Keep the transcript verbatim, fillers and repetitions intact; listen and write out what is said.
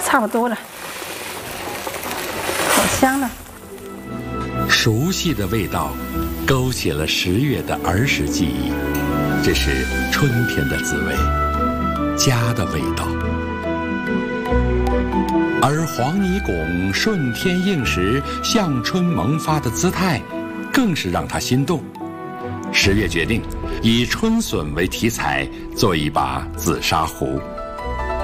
差不多了，好香了。 熟悉的味道，勾起了十月的儿时记忆。这是春天的滋味，家的味道。而黄泥拱顺天应时、向春萌发的姿态，更是让他心动。十月决定以春笋为题材，做一把紫砂壶。